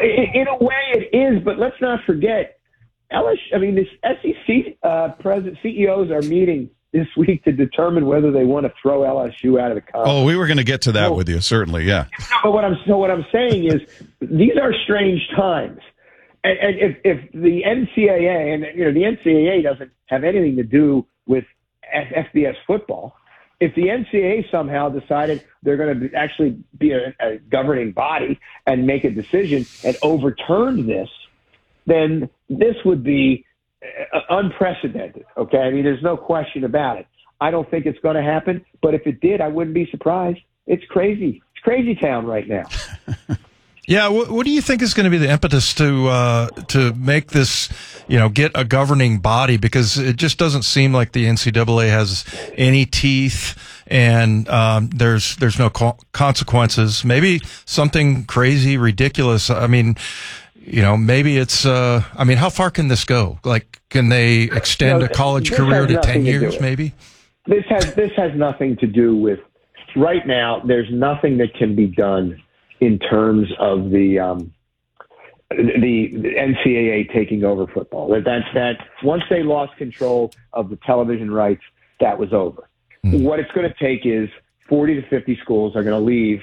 in a way it is, but let's not forget, this SEC president CEOs are meeting this week to determine whether they want to throw LSU out of the conference. Oh, we were going to get to that with you, certainly, yeah. But what I'm saying is, these are strange times, and if the NCAA, and the NCAA doesn't have anything to do with FBS football. If the NCAA somehow decided they're going to actually be a governing body and make a decision and overturn this, then this would be unprecedented, okay? I mean, there's no question about it. I don't think it's going to happen, but if it did, I wouldn't be surprised. It's crazy. It's crazy town right now. Yeah, what do you think is going to be the impetus to make this, get a governing body? Because it just doesn't seem like the NCAA has any teeth, and there's no consequences. Maybe something crazy, ridiculous. I mean, maybe it's. How far can this go? Like, can they extend a college career to 10 years? Maybe this has nothing to do with. Right now, there's nothing that can be done in terms of the NCAA taking over football. That once they lost control of the television rights, that was over. What it's going to take is 40 to 50 schools are going to leave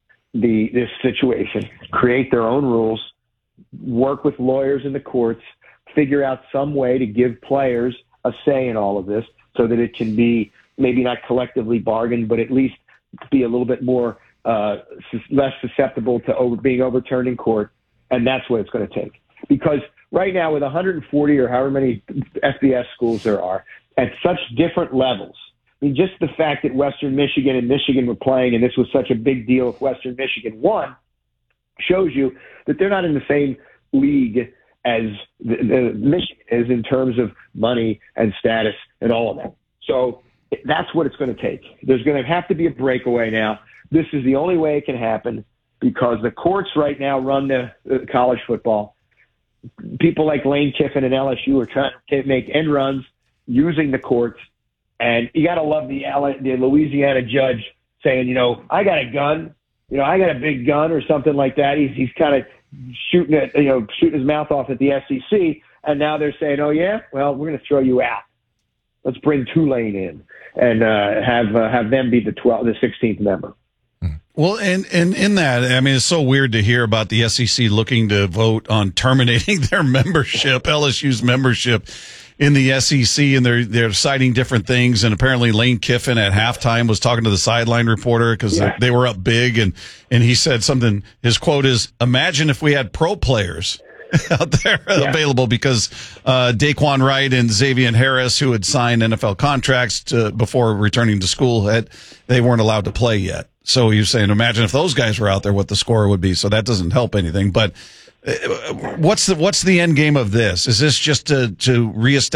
this situation, create their own rules, work with lawyers in the courts, figure out some way to give players a say in all of this so that it can be maybe not collectively bargained, but at least be a little bit more less susceptible to being overturned in court, and that's what it's going to take. Because right now, with 140 or however many FBS schools there are, at such different levels, I mean, just the fact that Western Michigan and Michigan were playing, and this was such a big deal if Western Michigan won, shows you that they're not in the same league as the Michigan is in terms of money and status and all of that. So that's what it's going to take. There's going to have to be a breakaway now. This is the only way it can happen because the courts right now run the college football. People like Lane Kiffin and LSU are trying to make end runs using the courts. And you got to love the Louisiana judge saying, I got a gun, I got a big gun or something like that. He's kind of shooting his mouth off at the SEC. And now they're saying, oh, yeah, well, we're going to throw you out. Let's bring Tulane in and have them be the 16th member. Well, and in that, it's so weird to hear about the SEC looking to vote on terminating their membership, LSU's membership in the SEC, and they're citing different things. And apparently Lane Kiffin at halftime was talking to the sideline reporter because they were up big, and he said something. His quote is, "Imagine if we had pro players out there available," because Daquan Wright and Xavier Harris, who had signed NFL contracts before returning to school, they weren't allowed to play yet. So you're saying, imagine if those guys were out there, what the score would be. So that doesn't help anything. But what's the end game of this? Is this just to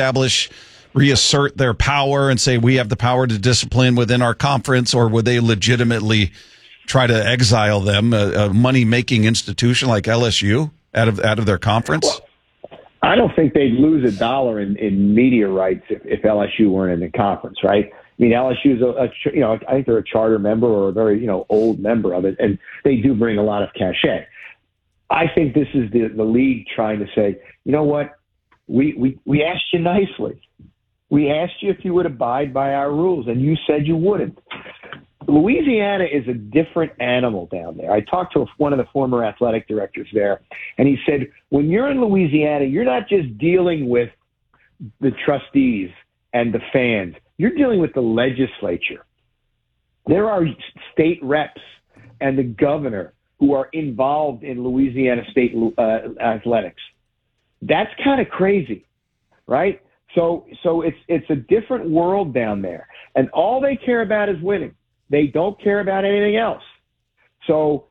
reassert their power and say we have the power to discipline within our conference, or would they legitimately try to exile them, a money-making institution like LSU, out of their conference? Well, I don't think they'd lose a dollar in media rights if LSU weren't in the conference, right? I mean, LSU is I think they're a charter member or a very, old member of it, and they do bring a lot of cachet. I think this is the league trying to say, you know what, we asked you nicely. We asked you if you would abide by our rules, and you said you wouldn't. Louisiana is a different animal down there. I talked to one of the former athletic directors there, and he said, when you're in Louisiana, you're not just dealing with the trustees and the fans. You're dealing with the legislature. There are state reps and the governor who are involved in Louisiana state athletics. That's kind of crazy, right? So it's a different world down there, and all they care about is winning. They don't care about anything else. So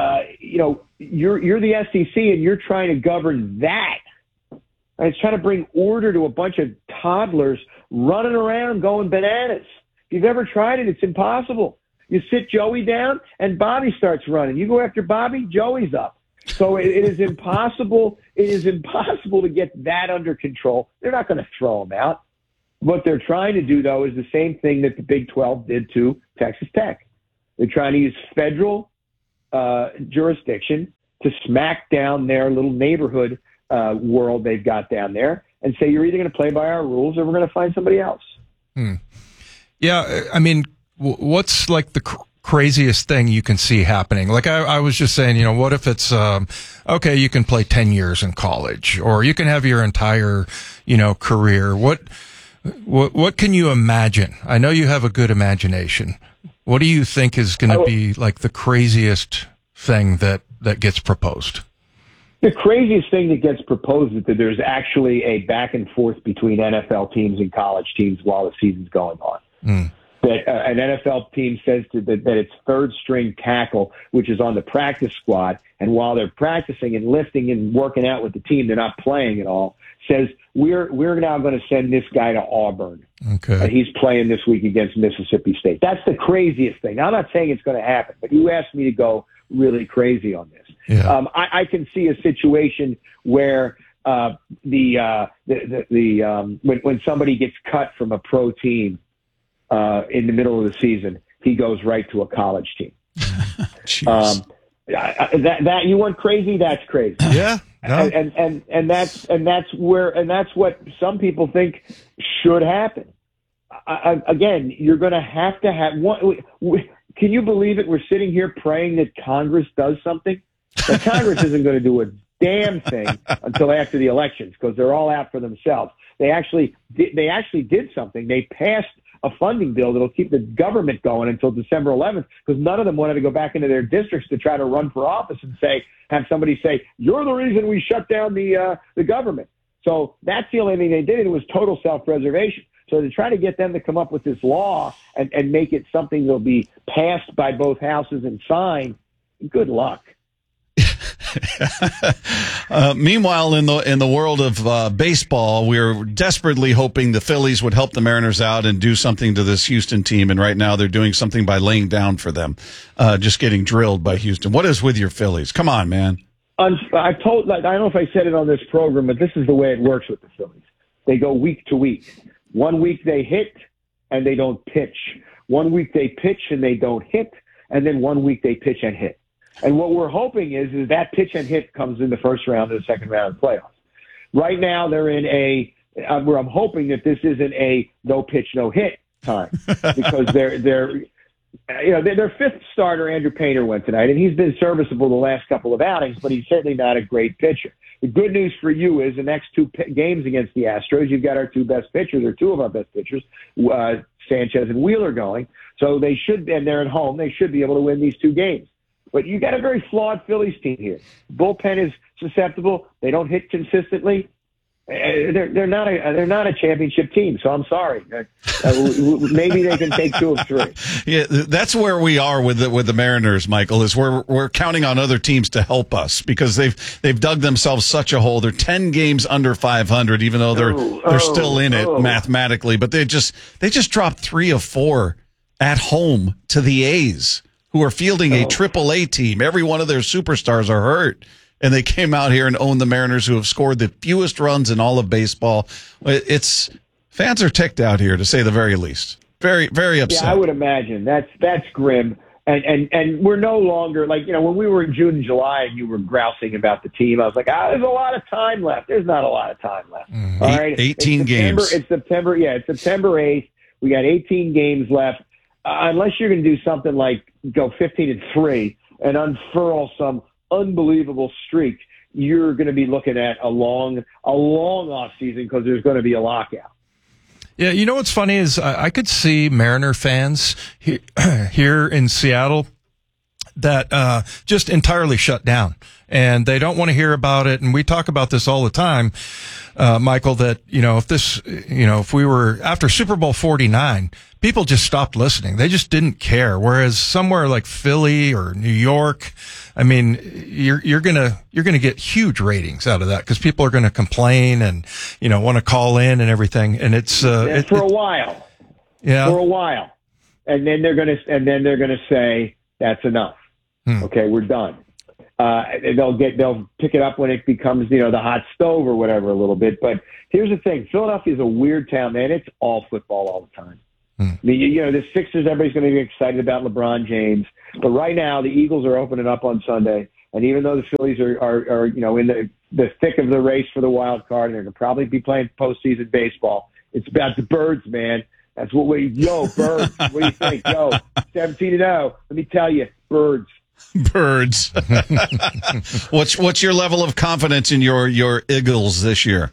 you're the SEC, and you're trying to govern that. And it's trying to bring order to a bunch of toddlers running around going bananas. If you've ever tried it, it's impossible. You sit Joey down, and Bobby starts running. You go after Bobby, Joey's up. So it is impossible. It is impossible to get that under control. They're not going to throw them out. What they're trying to do, though, is the same thing that the Big 12 did to Texas Tech. They're trying to use federal jurisdiction to smack down their little neighborhood world they've got down there and say, you're either going to play by our rules or we're going to find somebody else. Yeah, I mean, what's like the craziest thing you can see happening? Like I was just saying, what if it's, okay, you can play 10 years in college, or you can have your entire, career. What can you imagine? I know you have a good imagination. What do you think is going to be like the craziest thing that gets proposed? The craziest thing that gets proposed is that there's actually a back and forth between NFL teams and college teams while the season's going on. That an NFL team says that its third string tackle, which is on the practice squad, and while they're practicing and lifting and working out with the team, they're not playing at all, says we're now going to send this guy to Auburn. Okay. He's playing this week against Mississippi State. That's the craziest thing. Now, I'm not saying it's going to happen, but you asked me to go really crazy on this. Yeah. I can see a situation where when somebody gets cut from a pro team in the middle of the season, he goes right to a college team. That you want crazy? That's crazy. Yeah. No. And that's what some people think should happen. Again, you're going to have one. Can you believe it? We're sitting here praying that Congress does something. But Congress isn't going to do a damn thing until after the elections because they're all out for themselves. They actually did something. They passed a funding bill that'll keep the government going until December 11th because none of them wanted to go back into their districts to try to run for office and have somebody say, you're the reason we shut down the government. So that's the only thing they did. It was total self-preservation. So to try to get them to come up with this law and make it something that'll be passed by both houses and signed, good luck. Meanwhile, in the world of baseball, we're desperately hoping the Phillies would help the Mariners out and do something to this Houston team. And right now, they're doing something by laying down for them, just getting drilled by Houston. What is with your Phillies? Come on, man. I don't know if I said it on this program, but this is the way it works with the Phillies. They go week to week. 1 week they hit and they don't pitch. 1 week they pitch and they don't hit, and then 1 week they pitch and hit. And what we're hoping is that pitch and hit comes in the first round or the second round of the playoffs. Right now, they're in where I'm hoping that this isn't a no pitch, no hit time because their fifth starter, Andrew Painter, went tonight, and he's been serviceable the last couple of outings, but he's certainly not a great pitcher. The good news for you is the next two games against the Astros, you've got our two best pitchers, or two of our best pitchers, Sanchez and Wheeler going. So they should, and they're at home, they should be able to win these two games. But you got a very flawed Phillies team here. Bullpen is susceptible. They don't hit consistently. They're not a championship team. So I'm sorry. Maybe they can take 2 of 3. Yeah, that's where we are with the Mariners, Michael. Is we're counting on other teams to help us because they've dug themselves such a hole. They're 10 games under 500, even though they're still in it mathematically. But they just dropped 3 of 4 at home to the A's, who are fielding a AAA team. Every one of their superstars are hurt. And they came out here and owned the Mariners, who have scored the fewest runs in all of baseball. Fans are ticked out here, to say the very least. Very, very upset. Yeah, I would imagine. That's grim. And we're no longer, when we were in June and July and you were grousing about the team, I was like, there's a lot of time left. There's not a lot of time left. Mm-hmm. All right? 18 games. It's September 8th. We got 18 games left. Unless you're going to do something like go 15-3 and unfurl some unbelievable streak, you're going to be looking at a long off season because there's going to be a lockout. Yeah, you know what's funny is I could see Mariner fans here in Seattle that just entirely shut down, and they don't want to hear about it. And we talk about this all the time, Michael, that, if we were after Super Bowl 49, people just stopped listening. They just didn't care. Whereas somewhere like Philly or New York, I mean, you're gonna get huge ratings out of that because people are gonna complain and, want to call in and everything. And it's for a while. Yeah. For a while. And then they're gonna say that's enough. Okay, we're done. They'll pick it up when it becomes, the hot stove or whatever a little bit. But here's the thing. Philadelphia is a weird town, man. It's all football all the time. The Sixers, everybody's going to be excited about LeBron James. But right now, the Eagles are opening up on Sunday. And even though the Phillies are in the thick of the race for the wild card, and they're going to probably be playing postseason baseball, it's about the Birds, man. That's what Birds. What do you think? 17-0. Let me tell you, Birds. Birds. What's your level of confidence in your Eagles this year?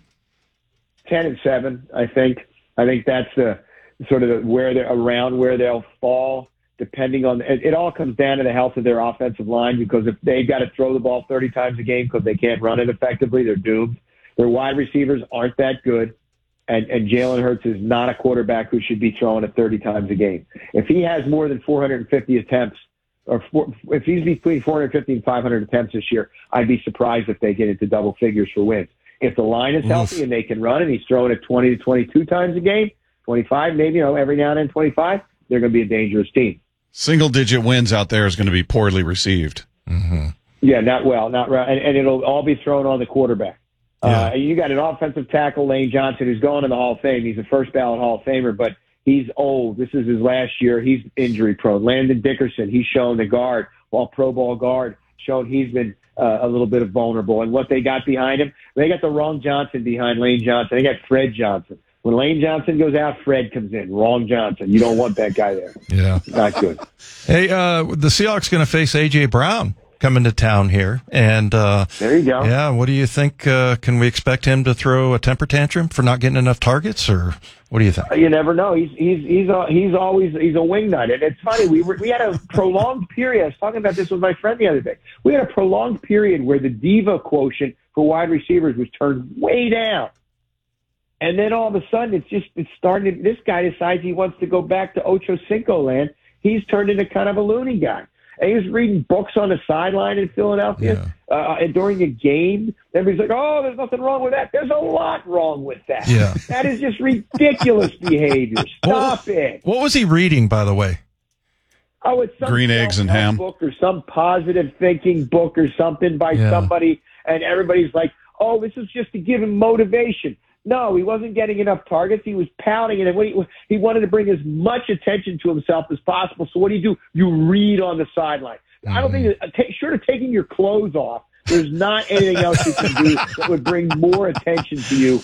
10-7, I think. I think that's the sort of where they'll fall, depending on it. All comes down to the health of their offensive line, because if they've got to throw the ball 30 times a game because they can't run it effectively, they're doomed. Their wide receivers aren't that good, and Jalen Hurts is not a quarterback who should be throwing it 30 times a game. If he has more than 450 attempts, if he's between 450 and 500 attempts this year, I'd be surprised if they get into double figures for wins. If the line is healthy and they can run and he's throwing it 20 to 22 times a game, 25, maybe, every now and then 25, they're going to be a dangerous team. Single-digit wins out there is going to be poorly received. Mm-hmm. Yeah, not right. And it'll all be thrown on the quarterback. Yeah. You got an offensive tackle, Lane Johnson, who's going to the Hall of Fame. He's a first-ballot Hall of Famer, but he's old. This is his last year. He's injury-prone. Landon Dickerson, he's shown the guard, all Pro Bowl guard, shown he's been a little bit of vulnerable. And what they got behind him, they got the wrong Johnson behind Lane Johnson. They got Fred Johnson. When Lane Johnson goes out, Fred comes in. Wrong Johnson. You don't want that guy there. Yeah. Not good. Hey, the Seahawks going to face A.J. Brown coming to town here. And there you go. Yeah, what do you think? Can we expect him to throw a temper tantrum for not getting enough targets, or what do you think? You never know. He's always a wingnut. And it's funny, we had a prolonged period. I was talking about this with my friend the other day. We had a prolonged period where the diva quotient for wide receivers was turned way down. And then all of a sudden, it's starting. This guy decides he wants to go back to Ocho Cinco land. He's turned into kind of a loony guy. And he was reading books on the sideline in Philadelphia and during a game. Everybody's like, "Oh, there's nothing wrong with that." There's a lot wrong with that. Yeah. That is just ridiculous behavior. Stop it. What was he reading, by the way? Oh, it's some Green Eggs and Ham book or some positive thinking book or something by somebody, and everybody's like, "Oh, this is just to give him motivation." No, he wasn't getting enough targets. He was pouting, and he wanted to bring as much attention to himself as possible. So what do? You read on the sideline. I don't think short of taking your clothes off, there's not anything else you can do that would bring more attention to you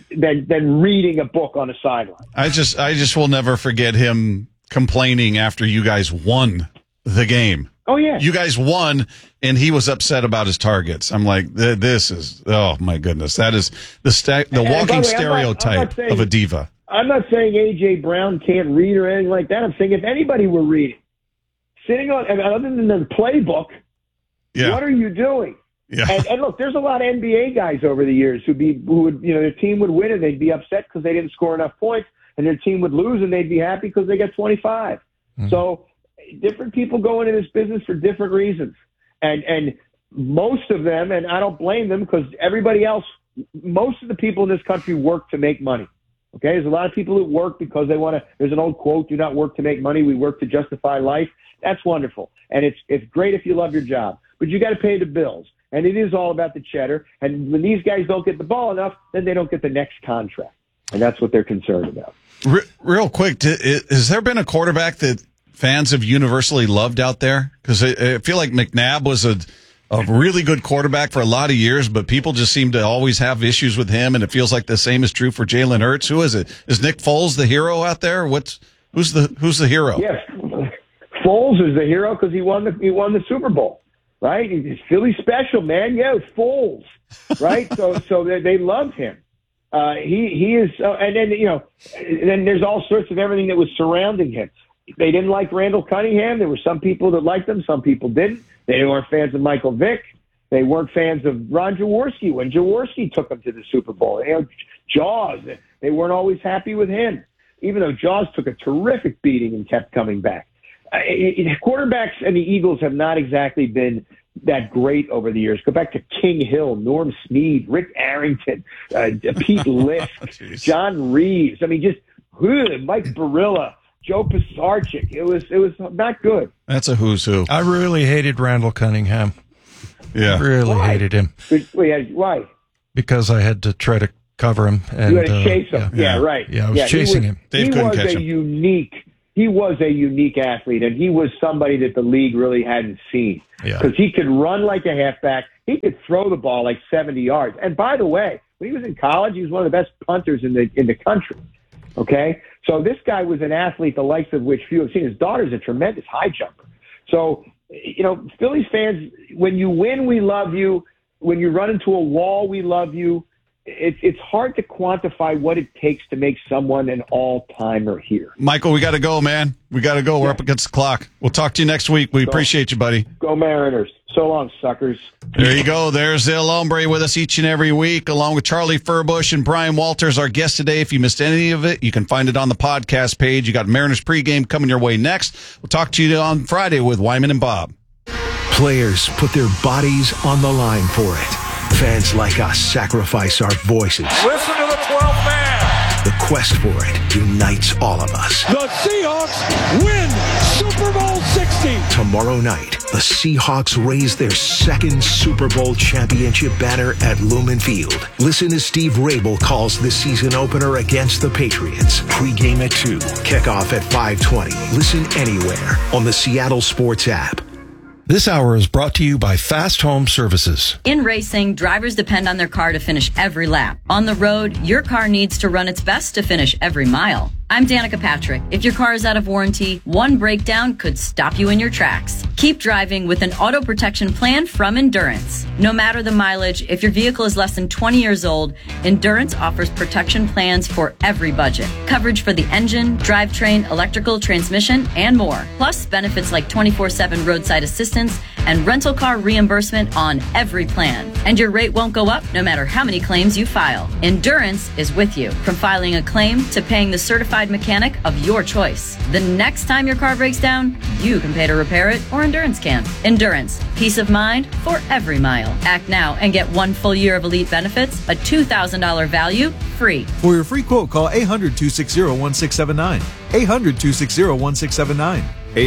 than reading a book on the sideline. I just will never forget him complaining after you guys won the game. Oh, yeah. You guys won, and he was upset about his targets. I'm like, this is, oh, my goodness. That is the walking stereotype of a diva. I'm not saying A.J. Brown can't read or anything like that. I'm saying if anybody were reading, sitting on, other than the playbook, what are you doing? Yeah. And look, there's a lot of NBA guys over the years who would, their team would win and they'd be upset because they didn't score enough points, and their team would lose and they'd be happy because they got 25. Mm-hmm. So different people go into this business for different reasons. And most of them, and I don't blame them because everybody else, most of the people in this country work to make money. Okay? There's a lot of people who work because they want to, there's an old quote, do not work to make money, we work to justify life. That's wonderful. And it's great if you love your job, but you got to pay the bills. And it is all about the cheddar. And when these guys don't get the ball enough, then they don't get the next contract. And that's what they're concerned about. Real quick, has there been a quarterback that fans have universally loved out there? Because I feel like McNabb was a really good quarterback for a lot of years, but people just seem to always have issues with him, and it feels like the same is true for Jalen Hurts. Who is it? Is Nick Foles the hero out there? Who's the hero? Yes, Foles is the hero because he won the Super Bowl, right? He's Philly special, man. Yeah, Foles, right? so they loved him. He is, and then there's all sorts of everything that was surrounding him. They didn't like Randall Cunningham. There were some people that liked him, some people didn't. They weren't fans of Michael Vick. They weren't fans of Ron Jaworski when Jaworski took them to the Super Bowl. Jaws, they weren't always happy with him, even though Jaws took a terrific beating and kept coming back. Quarterbacks and the Eagles have not exactly been that great over the years. Go back to King Hill, Norm Snead, Rick Arrington, Pete Lisk, John Reeves. I mean, just Mike Barilla, Joe Pisarcik. It was not good. That's a who's who. I really hated Randall Cunningham. Yeah. Really hated him. Why? Because I had to try to cover him. And, you had to chase him. Yeah, right. Yeah, I was chasing him. Dave couldn't catch him. He was a unique athlete, and he was somebody that the league really hadn't seen. because he could run like a halfback. He could throw the ball like 70 yards. And by the way, when he was in college, he was one of the best punters in the country. Okay? So this guy was an athlete, the likes of which few have seen. His daughter's a tremendous high jumper. So, Phillies fans, when you win, we love you. When you run into a wall, we love you. It's hard to quantify what it takes to make someone an all-timer here. Michael, we got to go, man. We got to go. We're up against the clock. We'll talk to you next week. We appreciate you, buddy. Go Mariners. So long, suckers. There you go. There's El Hombre with us each and every week, along with Charlie Furbush and Brian Walters, our guest today. If you missed any of it, you can find it on the podcast page. You got Mariners pregame coming your way next. We'll talk to you on Friday with Wyman and Bob. Players put their bodies on the line for it. Fans like us sacrifice our voices. Listen to the 12th man. The quest for it unites all of us. The Seahawks win Super Bowl 60. Tomorrow night, the Seahawks raise their second Super Bowl championship banner at Lumen Field. Listen as Steve Rabel calls the season opener against the Patriots. Pre-game at 2, kickoff at 5:20. Listen anywhere on the Seattle Sports app. This hour is brought to you by Fast Home Services. In racing, drivers depend on their car to finish every lap. On the road, your car needs to run its best to finish every mile. I'm Danica Patrick. If your car is out of warranty, one breakdown could stop you in your tracks. Keep driving with an auto protection plan from Endurance. No matter the mileage, if your vehicle is less than 20 years old, Endurance offers protection plans for every budget. Coverage for the engine, drivetrain, electrical, transmission, and more. Plus benefits like 24/7 roadside assistance and rental car reimbursement on every plan. And your rate won't go up no matter how many claims you file. Endurance is with you, from filing a claim to paying the certified mechanic of your choice. The next time your car breaks down, you can pay to repair it, or Endurance can. Endurance, peace of mind for every mile. Act now and get 1 full year of elite benefits, a $2,000 value, free. For your free quote, call 800-260-1679. 800-260-1679.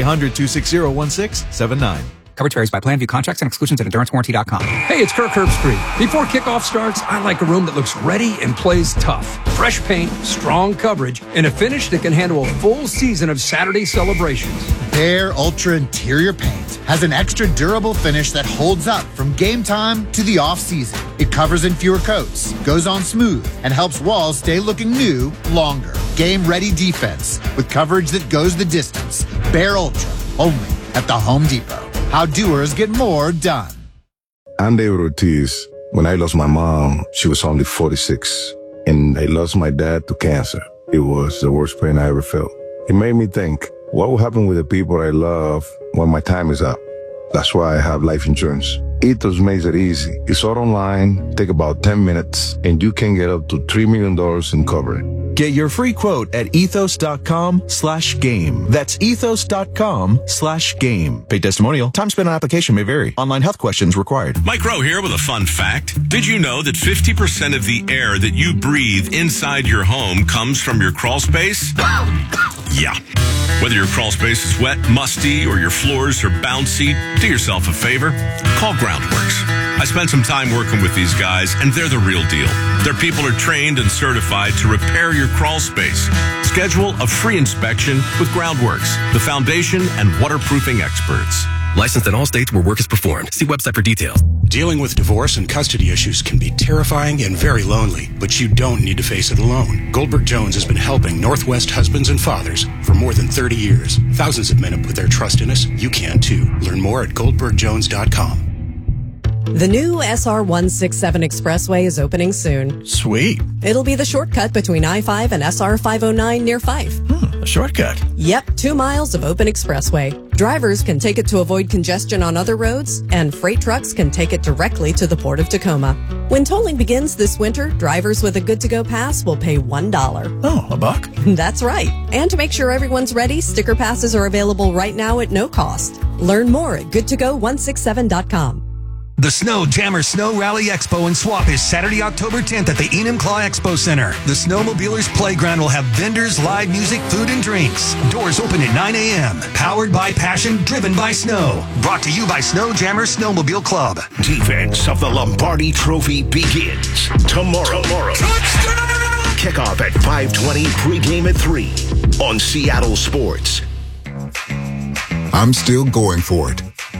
800-260-1679. Coverage varies by plan. View contracts and exclusions at EnduranceWarranty.com. Hey, it's Kirk Herbstreit. Before kickoff starts, I like a room that looks ready and plays tough. Fresh paint, strong coverage, and a finish that can handle a full season of Saturday celebrations. Behr Ultra Interior Paint has an extra durable finish that holds up from game time to the off-season. It covers in fewer coats, goes on smooth, and helps walls stay looking new longer. Game-ready defense with coverage that goes the distance. Behr Ultra, only at the Home Depot. How doers get more done. I'm David Ortiz. When I lost my mom, she was only 46. And I lost my dad to cancer. It was the worst pain I ever felt. It made me think, what will happen with the people I love when my time is up? That's why I have life insurance. Ethos makes it easy. It's all online, take about 10 minutes, and you can get up to $3 million in coverage. Get your free quote at ethos.com/game. That's ethos.com/game. Paid testimonial. Time spent on application may vary. Online health questions required. Mike Rowe here with a fun fact. Did you know that 50% of the air that you breathe inside your home comes from your crawl space? Yeah. Whether your crawl space is wet, musty, or your floors are bouncy, do yourself a favor. Call Groundworks. I spent some time working with these guys, and they're the real deal. Their people are trained and certified to repair your crawl space. Schedule a free inspection with Groundworks, the foundation and waterproofing experts. Licensed in all states where work is performed. See website for details. Dealing with divorce and custody issues can be terrifying and very lonely, but you don't need to face it alone. Goldberg Jones has been helping Northwest husbands and fathers for more than 30 years. Thousands of men have put their trust in us. You can too. Learn more at goldbergjones.com. The new SR-167 Expressway is opening soon. Sweet. It'll be the shortcut between I-5 and SR-509 near Fife. A shortcut. Yep, 2 miles of open expressway. Drivers can take it to avoid congestion on other roads, and freight trucks can take it directly to the Port of Tacoma. When tolling begins this winter, drivers with a good-to-go pass will pay $1. Oh, $1? That's right. And to make sure everyone's ready, sticker passes are available right now at no cost. Learn more at goodtogo167.com. The Snow Jammer Snow Rally Expo and Swap is Saturday, October 10th at the Enumclaw Expo Center. The Snowmobilers Playground will have vendors, live music, food, and drinks. Doors open at 9 a.m. Powered by passion, driven by snow. Brought to you by Snow Jammer Snowmobile Club. Defense of the Lombardi Trophy begins tomorrow. Touchdown! Kickoff at 5:20, pregame at 3 on Seattle Sports. I'm still going for it.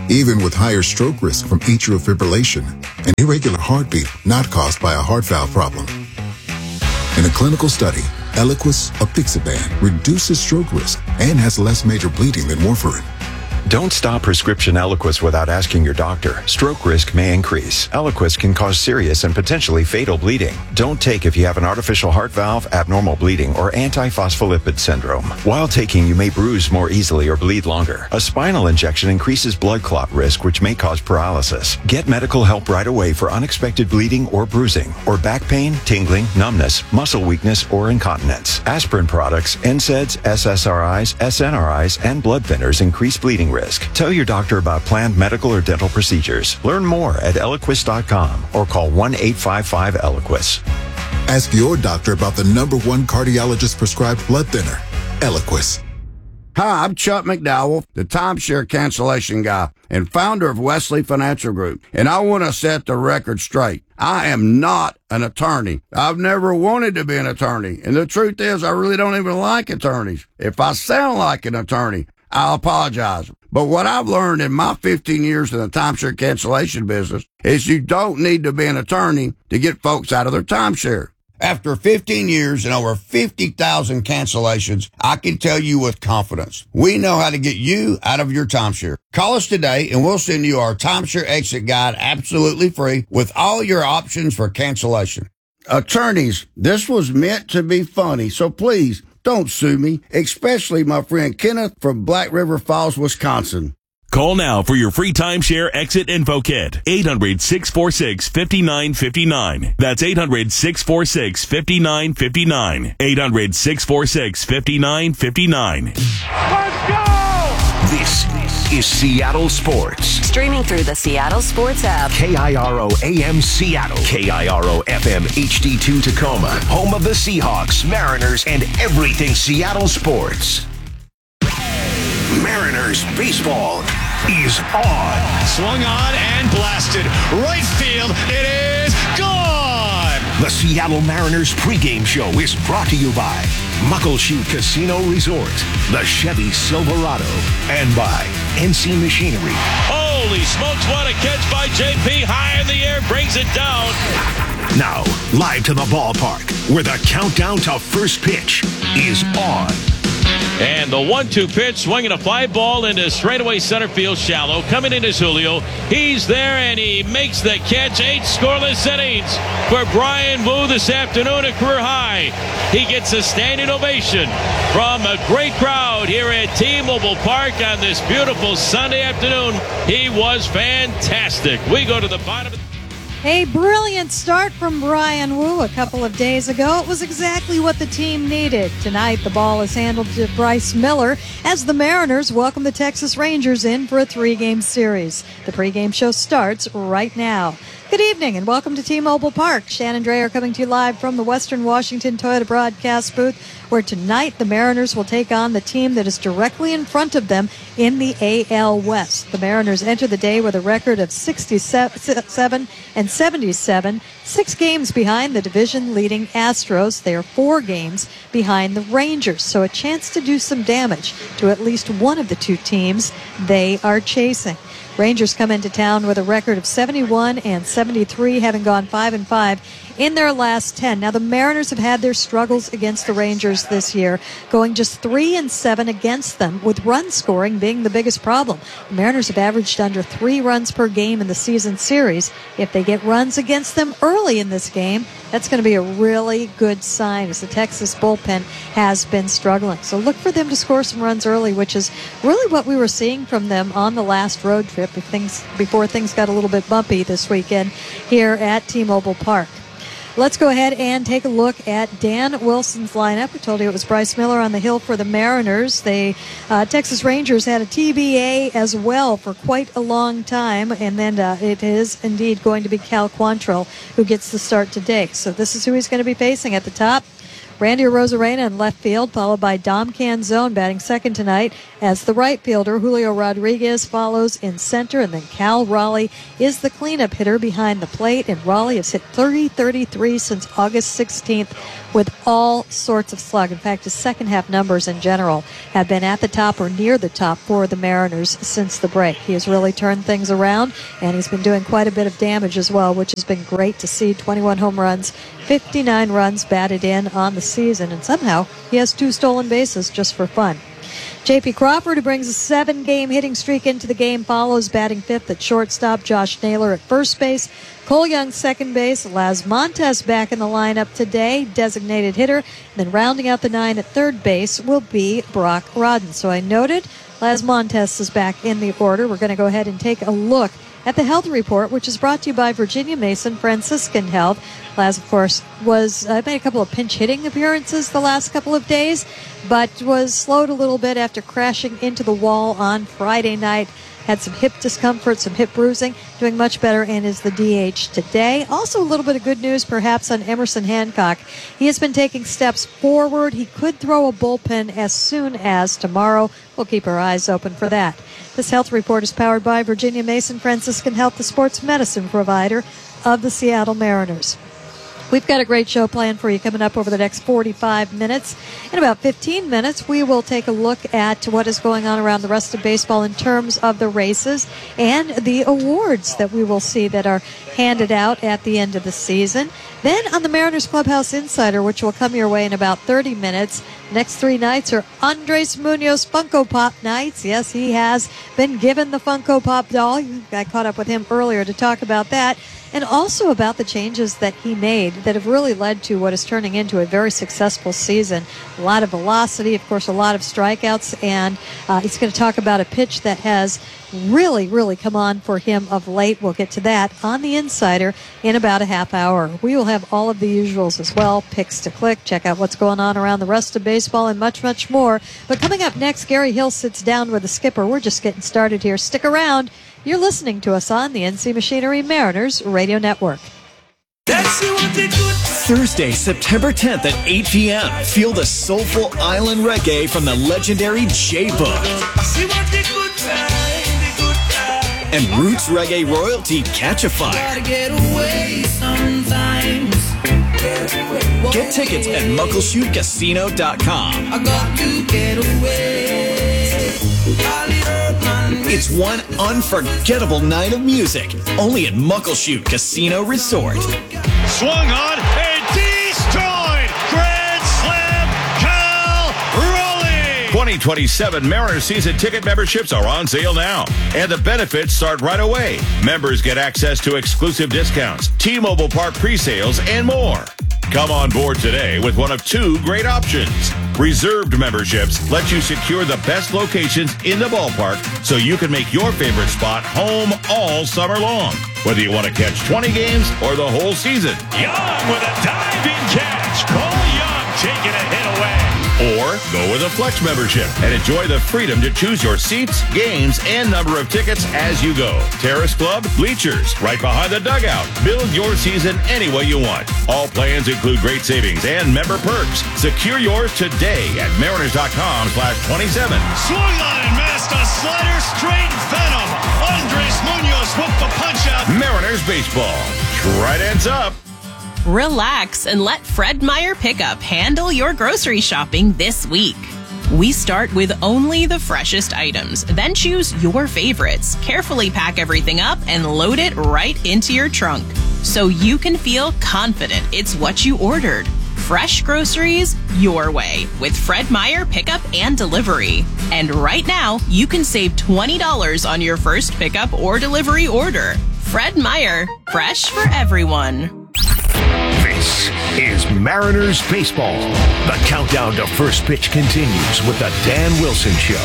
even with higher stroke risk from atrial fibrillation and irregular heartbeat not caused by a heart valve problem. In a clinical study, Eliquis apixaban reduces stroke risk and has less major bleeding than warfarin. Don't stop prescription Eliquis without asking your doctor. Stroke risk may increase. Eliquis can cause serious and potentially fatal bleeding. Don't take if you have an artificial heart valve, abnormal bleeding, or antiphospholipid syndrome. While taking, you may bruise more easily or bleed longer. A spinal injection increases blood clot risk, which may cause paralysis. Get medical help right away for unexpected bleeding or bruising, or back pain, tingling, numbness, muscle weakness, or incontinence. Aspirin products, NSAIDs, SSRIs, SNRIs, and blood thinners increase bleeding risk. Tell your doctor about planned medical or dental procedures. Learn more at Eliquis.com or call 1-855-ELIQUIS. Ask your doctor about the #1 cardiologist prescribed blood thinner, Eliquis. Hi, I'm Chuck McDowell, the timeshare cancellation guy and founder of Wesley Financial Group, and I want to set the record straight. I am not an attorney. I've never wanted to be an attorney, and the truth is I really don't even like attorneys. If I sound like an attorney, I'll apologize. But what I've learned in my 15 years in the timeshare cancellation business is you don't need to be an attorney to get folks out of their timeshare. After 15 years and over 50,000 cancellations, I can tell you with confidence, we know how to get you out of your timeshare. Call us today and we'll send you our timeshare exit guide absolutely free with all your options for cancellation. Attorneys, this was meant to be funny, so please don't sue me, especially my friend Kenneth from Black River Falls, Wisconsin. Call now for your free timeshare exit info kit. 800-646-5959. That's 800-646-5959. 800-646-5959. Let's go! This is Seattle Sports. Streaming through the Seattle Sports app. KIRO AM Seattle. KIRO FM HD2 Tacoma. Home of the Seahawks, Mariners, and everything Seattle sports. Mariners baseball is on. Swung on and blasted. Right field. It is gone. The Seattle Mariners pregame show is brought to you by Muckleshoot Casino Resort, the Chevy Silverado, and by NC Machinery. Holy smokes, what a catch by JP. High in the air, brings it down. Now, live to the ballpark, where the countdown to first pitch is on. And the 1-2 pitch, swinging a fly ball into straightaway center field shallow. Coming in is Julio. He's there, and he makes the catch. 8 scoreless innings for Bryan Woo this afternoon, a career high. He gets a standing ovation from a great crowd here at T-Mobile Park on this beautiful Sunday afternoon. He was fantastic. We go to the bottom of the... A brilliant start from Bryan Woo a couple of days ago. It was exactly what the team needed. Tonight, the ball is handled to Bryce Miller as the Mariners welcome the Texas Rangers in for a 3-game series. The pregame show starts right now. Good evening and welcome to T-Mobile Park. Shannon Drayer coming to you live from the Western Washington Toyota broadcast booth, where tonight the Mariners will take on the team that is directly in front of them in the AL West. The Mariners enter the day with a record of 67 and 77, 6 games behind the division-leading Astros. They are 4 games behind the Rangers, so a chance to do some damage to at least one of the 2 teams they are chasing. Rangers come into town with a record of 71 and 73, having gone 5-5 in their last 10. Now, the Mariners have had their struggles against the Rangers this year, going just 3-7 against them, with run scoring being the biggest problem. The Mariners have averaged under 3 runs per game in the season series. If they get runs against them early in this game, that's going to be a really good sign, as the Texas bullpen has been struggling. So look for them to score some runs early, which is really what we were seeing from them on the last road trip before things got a little bit bumpy this weekend here at T-Mobile Park. Let's go ahead and take a look at Dan Wilson's lineup. We told you it was Bryce Miller on the hill for the Mariners. The Texas Rangers had a TBA as well for quite a long time, and then it is indeed going to be Cal Quantrill who gets the start today. So this is who he's going to be facing at the top. Randy Arozarena in left field, followed by Dom Canzone batting second tonight as the right fielder. Julio Rodriguez follows in center, and then Cal Raleigh is the cleanup hitter behind the plate. And Raleigh has hit 30-33 since August 16th with all sorts of slug. In fact, his second half numbers in general have been at the top or near the top for the Mariners since the break. He has really turned things around, and he's been doing quite a bit of damage as well, which has been great to see. 21 home runs, 59 runs batted in on the season, and somehow he has 2 stolen bases just for fun. J.P. Crawford, who brings a 7-game hitting streak into the game, follows batting fifth at shortstop. Josh Naylor at first base. Cole Young second base. Las Montes back in the lineup today, designated hitter. And then rounding out the 9 at third base will be Brock Rodden. So I noted Las Montes is back in the order. We're going to go ahead and take a look at the health report, which is brought to you by Virginia Mason Franciscan Health. Laz, of course, made a couple of pinch hitting appearances the last couple of days, but was slowed a little bit after crashing into the wall on Friday night. Had some hip discomfort, some hip bruising, doing much better and is the DH today. Also a little bit of good news perhaps on Emerson Hancock. He has been taking steps forward. He could throw a bullpen as soon as tomorrow. We'll keep our eyes open for that. This health report is powered by Virginia Mason Franciscan Health, the sports medicine provider of the Seattle Mariners. We've got a great show planned for you coming up over the next 45 minutes. In about 15 minutes, we will take a look at what is going on around the rest of baseball in terms of the races and the awards that we will see that are handed out at the end of the season. Then on the Mariners Clubhouse Insider, which will come your way in about 30 minutes, next 3 nights are Andres Munoz Funko Pop nights. Yes, he has been given the Funko Pop doll. I caught up with him earlier to talk about that. And also about the changes that he made that have really led to what is turning into a very successful season. A lot of velocity, of course, a lot of strikeouts, and he's going to talk about a pitch that has really, really come on for him of late. We'll get to that on the Insider in about a half hour. We will have all of the usuals as well, picks to click, check out what's going on around the rest of baseball, and much, much more. But coming up next, Gary Hill sits down with the skipper. We're just getting started here. Stick around. You're listening to us on the NC Machinery Mariners Radio Network. Thursday, September 10th at 8 p.m. Feel the soulful island reggae from the legendary J-Book. And roots reggae royalty Catch a Fire. Get tickets at muckleshootcasino.com. It's one unforgettable night of music, only at Muckleshoot Casino Resort. Swung on and destroyed! Grand Slam, Cal Raleigh! 2027 Mariners season ticket memberships are on sale now, and the benefits start right away. Members get access to exclusive discounts, T-Mobile Park pre-sales, and more. Come on board today with one of 2 great options. Reserved memberships let you secure the best locations in the ballpark so you can make your favorite spot home all summer long. Whether you want to catch 20 games or the whole season. Young with a diving catch. Cole Young taking a hit away. Or go with a Flex membership and enjoy the freedom to choose your seats, games, and number of tickets as you go. Terrace Club, bleachers, right behind the dugout. Build your season any way you want. All plans include great savings and member perks. Secure yours today at mariners.com/27. Swung on and missed a slider, straight venom. Andres Munoz with the punch out. Mariners baseball. Tridents up. Relax and let Fred Meyer Pickup handle your grocery shopping this week. We start with only the freshest items, then choose your favorites, carefully pack everything up, and load it right into your trunk so you can feel confident it's what you ordered. Fresh groceries your way with Fred Meyer Pickup and Delivery. And right now, you can save $20 on your first pickup or delivery order. Fred Meyer, fresh for everyone. This is Mariners Baseball. The countdown to first pitch continues with the Dan Wilson Show.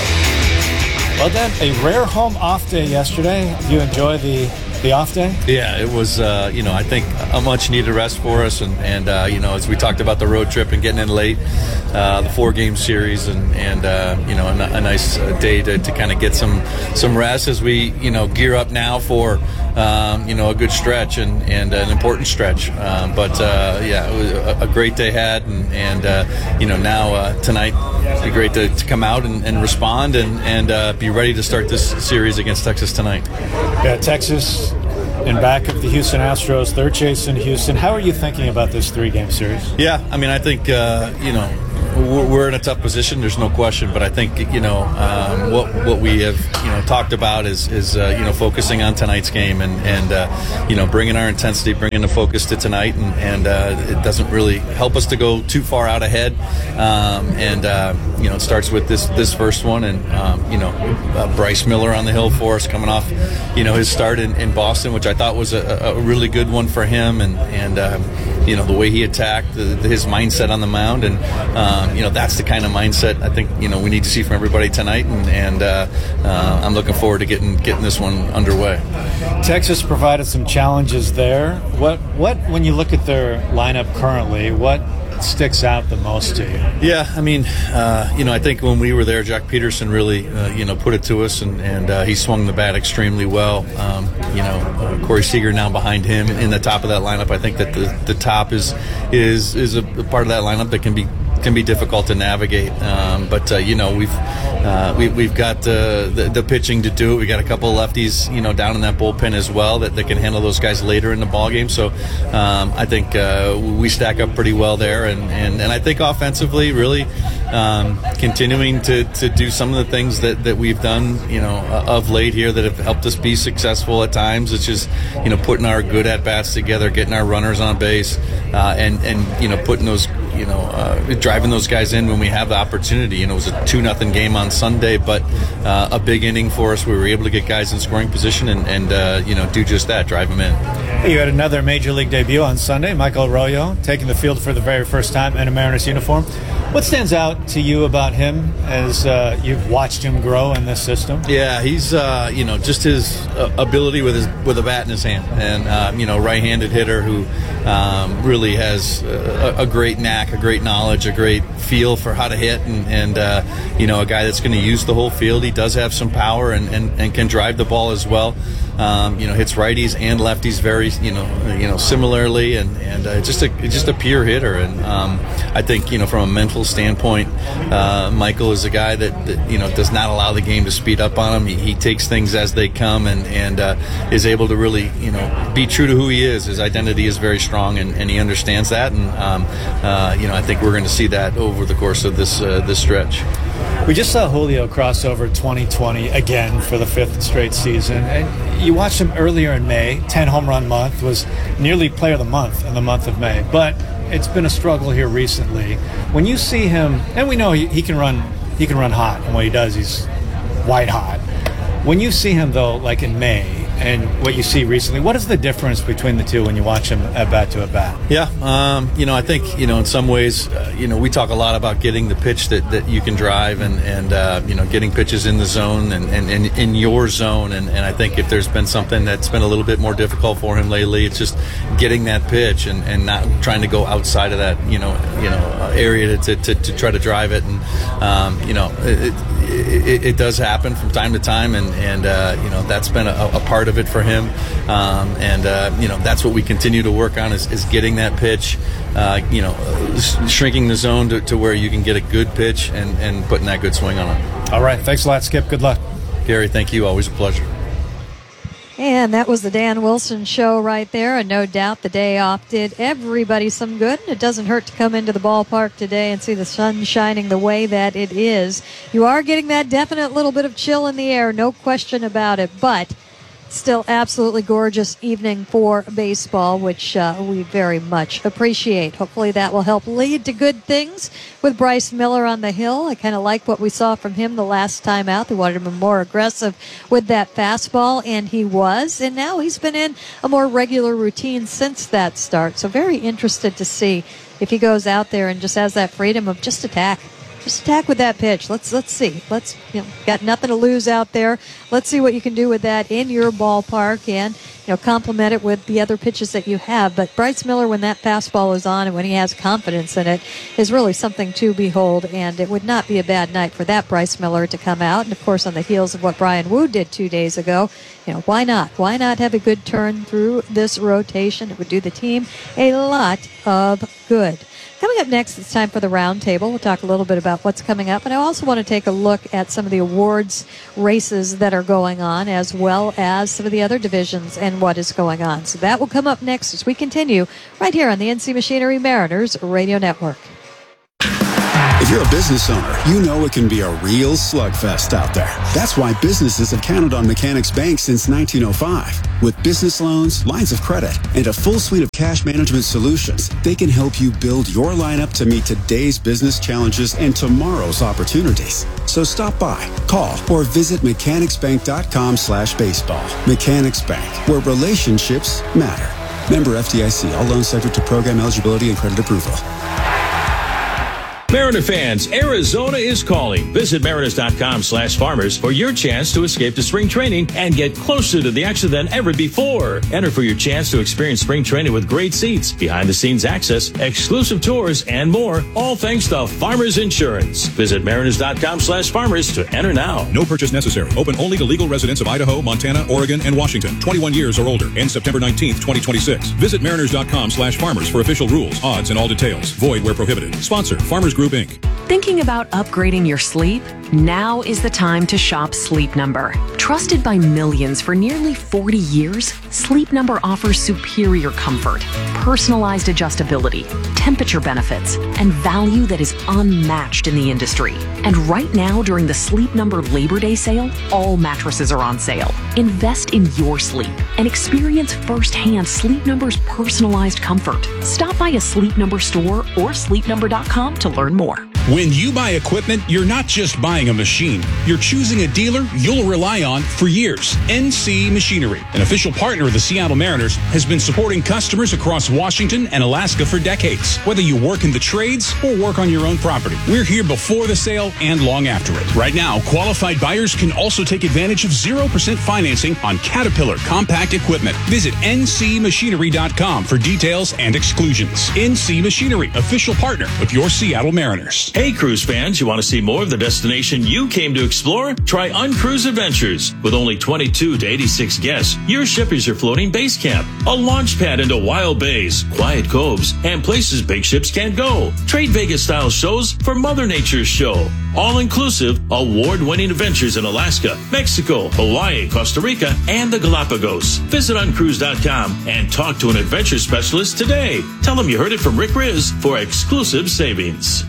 Well, Dan, a rare home off day yesterday. Did you enjoy the off day? Yeah, it was, I think a much needed rest for us. And as we talked about the road trip and getting in late, the 4-game series and a nice day to kind of get some rest as we, gear up now for a good stretch and an important stretch. But it was a great day had, and now tonight it'd be great to come out and respond and be ready to start this series against Texas tonight. Yeah, Texas in back of the Houston Astros. They're chasing Houston. How are you thinking about this 3-game series? Yeah, I mean, I think, we're in a tough position. There's no question, but I think what we have talked about is focusing on tonight's game and bringing our intensity, bringing the focus to tonight, and it doesn't really help us to go too far out ahead. It starts with this first one, and Bryce Miller on the hill for us, coming off his start in Boston, which I thought was a really good one for him, and the way he attacked, his mindset on the mound, and that's the kind of mindset I think we need to see from everybody tonight, and I'm looking forward to getting this one underway. Texas provided some challenges there. What when you look at their lineup currently, what sticks out the most to you? Yeah, I mean, I think when we were there, Jack Peterson really, put it to us, and he swung the bat extremely well. Corey Seager now behind him in the top of that lineup. I think that the top is a part of that lineup that can be difficult to navigate. But we've got the pitching to do it. We got a couple of lefties, down in that bullpen as well that can handle those guys later in the ball game. So I think we stack up pretty well there, and I think offensively, really continuing to do some of the things that we've done, of late here that have helped us be successful at times. It's just putting our good at bats together, getting our runners on base, and putting those. Driving those guys in when we have the opportunity. It was a 2-0 game on Sunday, but a big inning for us. We were able to get guys in scoring position and do just that, drive them in. You had another Major League debut on Sunday, Michael Arroyo, taking the field for the very first time in a Mariners uniform. What stands out to you about him as you've watched him grow in this system? Yeah, he's just his ability with a bat in his hand, and right-handed hitter who really has a great knack, a great knowledge, a great feel for how to hit, and a guy that's going to use the whole field. He does have some power and can drive the ball as well. Hits righties and lefties very similarly, and just a pure hitter. And I think from a mental standpoint, Michael is a guy that does not allow the game to speed up on him. He takes things as they come and is able to really be true to who he is. His identity is very strong, and he understands that. And I think we're going to see that over the course of this stretch. We just saw Julio cross over 2020 again for the 5th straight season. And you watched him earlier in May. 10 home run month, was nearly player of the month in the month of May. But it's been a struggle here recently. When you see him, and we know he can run hot, and what he does, he's white hot. When you see him though, like in May, and what you see recently, what is the difference between the two when you watch him at bat to at bat? Yeah, I think in some ways, we talk a lot about getting the pitch that you can drive, and getting pitches in the zone and in your zone, and I think if there's been something that's been a little bit more difficult for him lately, it's just getting that pitch and not trying to go outside of that area to try to drive it, and it does happen from time to time, and that's been a part of it for him, and that's what we continue to work on is getting that pitch, shrinking the zone to where you can get a good pitch and putting that good swing on it. All right, thanks a lot, Skip. Good luck. Gary, thank you. Always a pleasure. And that was the Dan Wilson Show right there, and no doubt the day off did everybody some good. It doesn't hurt to come into the ballpark today and see the sun shining the way that it is. You are getting that definite little bit of chill in the air, no question about it, but still absolutely gorgeous evening for baseball, which we very much appreciate. Hopefully that will help lead to good things with Bryce Miller on the hill. I kind of like what we saw from him the last time out. They wanted him more aggressive with that fastball, and he was. And now he's been in a more regular routine since that start. So very interested to see if he goes out there and just has that freedom of just attack. just attack with that pitch. Let's see. Got nothing to lose out there. Let's see what you can do with that in your ballpark and, complement it with the other pitches that you have. But Bryce Miller, when that fastball is on and when he has confidence in it, is really something to behold. And it would not be a bad night for that Bryce Miller to come out. And, of course, on the heels of what Brian Wu did 2 days ago, why not? Why not have a good turn through this rotation? It would do the team a lot of good. Coming up next, it's time for the roundtable. We'll talk a little bit about what's coming up, and I also want to take a look at some of the awards races that are going on, as well as some of the other divisions and what is going on. So that will come up next as we continue right here on the NC Machinery Mariners Radio Network. If you're a business owner, you know it can be a real slugfest out there. That's why businesses have counted on Mechanics Bank since 1905. With business loans, lines of credit, and a full suite of cash management solutions, they can help you build your lineup to meet today's business challenges and tomorrow's opportunities. So stop by, call, or visit mechanicsbank.com/baseball. Mechanics Bank, where relationships matter. Member FDIC, all loans subject to program eligibility and credit approval. Mariner fans, Arizona is calling. Visit mariners.com/farmers for your chance to escape to spring training and get closer to the action than ever before. Enter for your chance to experience spring training with great seats, behind-the-scenes access, exclusive tours, and more, all thanks to Farmers Insurance. Visit mariners.com/farmers to enter now. No purchase necessary. Open only to legal residents of Idaho, Montana, Oregon, and Washington. 21 years or older. Ends September 19th, 2026. Visit mariners.com/farmers for official rules, odds, and all details. Void where prohibited. Sponsor, Farmers Group, Inc. Thinking about upgrading your sleep? Now is the time to shop Sleep Number. Trusted by millions for nearly 40 years, Sleep Number offers superior comfort, personalized adjustability, temperature benefits, and value that is unmatched in the industry. And right now, during the Sleep Number Labor Day sale, all mattresses are on sale. Invest in your sleep and experience firsthand Sleep Number's personalized comfort. Stop by a Sleep Number store or sleepnumber.com to learn more. When you buy equipment, you're not just buying a machine. You're choosing a dealer you'll rely on for years. NC Machinery, an official partner of the Seattle Mariners, has been supporting customers across Washington and Alaska for decades. Whether you work in the trades or work on your own property, we're here before the sale and long after it. Right now, qualified buyers can also take advantage of 0% financing on Caterpillar compact equipment. Visit ncmachinery.com for details and exclusions. NC Machinery, official partner of your Seattle Mariners. Hey, cruise fans, you want to see more of the destination you came to explore? Try Uncruise Adventures. With only 22 to 86 guests, your ship is your floating base camp, a launch pad into wild bays, quiet coves, and places big ships can't go. Trade Vegas-style shows for Mother Nature's show. All-inclusive, award-winning adventures in Alaska, Mexico, Hawaii, Costa Rica, and the Galapagos. Visit uncruise.com and talk to an adventure specialist today. Tell them you heard it from Rick Riz for exclusive savings.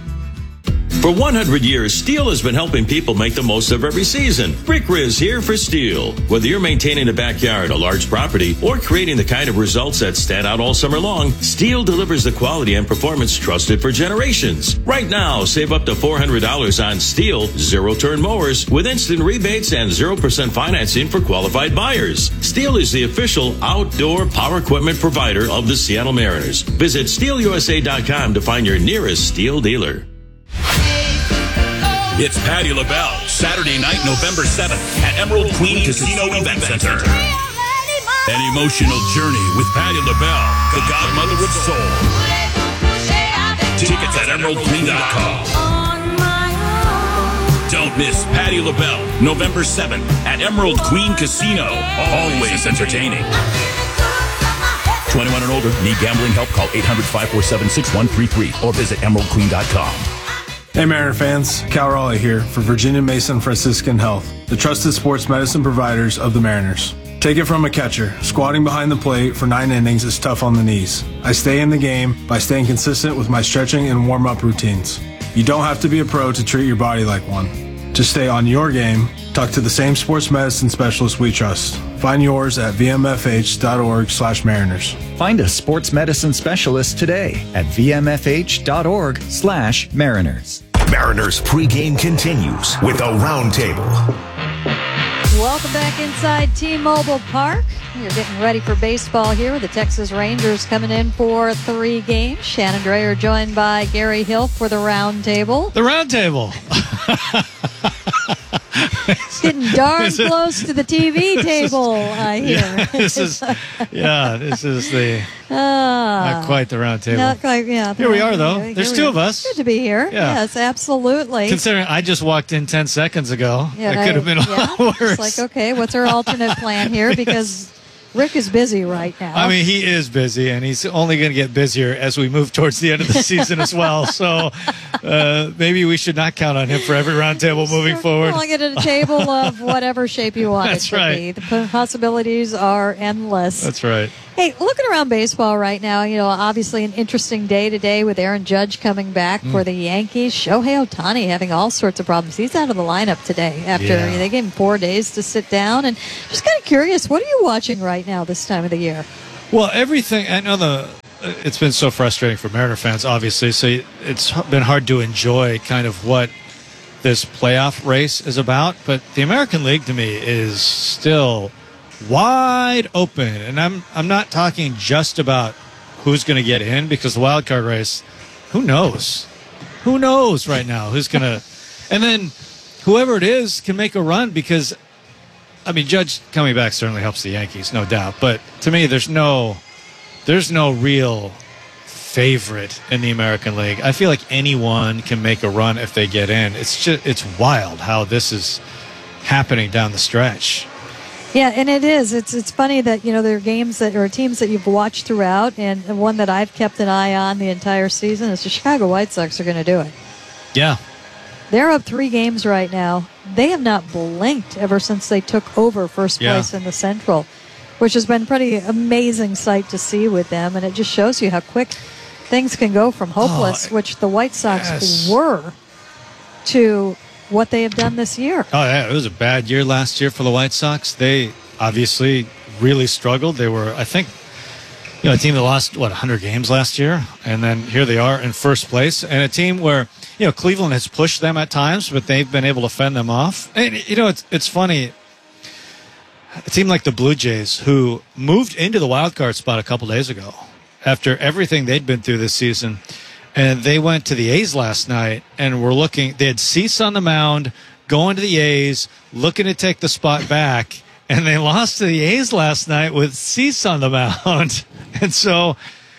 For 100 years, Steel has been helping people make the most of every season. Rick Riz here for Steel. Whether you're maintaining a backyard, a large property, or creating the kind of results that stand out all summer long, Steel delivers the quality and performance trusted for generations. Right now, save up to $400 on Steel zero-turn mowers with instant rebates and 0% financing for qualified buyers. Steel is the official outdoor power equipment provider of the Seattle Mariners. Visit SteelUSA.com to find your nearest Steel dealer. It's Patti LaBelle, Saturday night, November 7th at Emerald Queen Casino Event Center. An emotional journey with Patti LaBelle, the godmother of soul. Tickets at emeraldqueen.com. Don't miss Patti LaBelle, November 7th at Emerald Queen Casino. Always entertaining. 21 and older. Need gambling help? Call 800-547-6133 or visit emeraldqueen.com. Hey Mariner fans, Cal Raleigh here for Virginia Mason Franciscan Health, the trusted sports medicine providers of the Mariners. Take it from a catcher. Squatting behind the plate for 9 innings is tough on the knees. I stay in the game by staying consistent with my stretching and warm-up routines. You don't have to be a pro to treat your body like one. To stay on your game, talk to the same sports medicine specialist we trust. Find yours at vmfh.org/Mariners. Find a sports medicine specialist today at vmfh.org/Mariners. Mariners pregame continues with a roundtable. Welcome back inside T-Mobile Park. You're getting ready for baseball here with the Texas Rangers coming in for 3 games. Shannon Dreyer joined by Gary Hill for the round table. The round table. It's getting darn close to the TV table, I hear. Yeah, this is the not quite the round table. Not quite, yeah. Here we are, though. There's 2 of us. Good to be here. Yeah. Yes, absolutely. Considering I just walked in 10 seconds ago, Yeah, it could have been a lot worse. It's like, okay, what's our alternate plan here? Because Rick is busy right now. I mean, he is busy, and he's only going to get busier as we move towards the end of the season as well. So maybe we should not count on him for every round table moving forward. We'll get a table of whatever shape you want That's it to right. be. The possibilities are endless. That's right. Hey, looking around baseball right now, obviously an interesting day today with Aaron Judge coming back for the Yankees. Shohei Ohtani having all sorts of problems. He's out of the lineup today after they gave him 4 days to sit down. And just kind of curious, what are you watching right now this time of the year? Well, everything. I know it's been so frustrating for Mariner fans, obviously. So it's been hard to enjoy kind of what this playoff race is about. But the American League to me is still wide open, and I'm not talking just about who's going to get in, because the wild card race, who knows right now who's going to, and then whoever it is can make a run, because I mean, Judge coming back certainly helps the Yankees, no doubt, but to me there's no real favorite in the American League. I feel like anyone can make a run if they get in. It's wild how this is happening down the stretch. Yeah, and it is. It's funny that, there are games that or teams that you've watched throughout, and one that I've kept an eye on the entire season is the Chicago White Sox are going to do it. Yeah. They're up 3 games right now. They have not blinked ever since they took over first place in the Central, which has been a pretty amazing sight to see with them, and it just shows you how quick things can go from hopeless, which the White Sox were, to what they have done this year. Oh, yeah, it was a bad year last year for the White Sox. They obviously really struggled. They were, I think, a team that lost, 100 games last year? And then here they are in first place. And a team where, Cleveland has pushed them at times, but they've been able to fend them off. And, it's funny. A team like the Blue Jays, who moved into the wild card spot a couple days ago after everything they'd been through this season, and they went to the A's last night and were looking. They had Cease on the mound, going to the A's, looking to take the spot back, and they lost to the A's last night with Cease on the mound. And so,